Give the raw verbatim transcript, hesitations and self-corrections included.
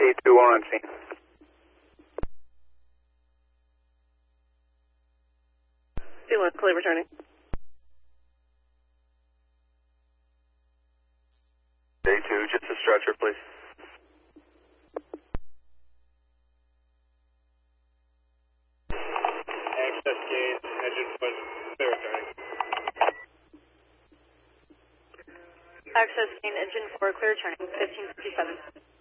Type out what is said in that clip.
A two on scene. C one, clear returning. A two, just a stretcher, please. Access gain, engine foot, clear returning. Access gain, engine four, clear returning, fifteen fifty-seven.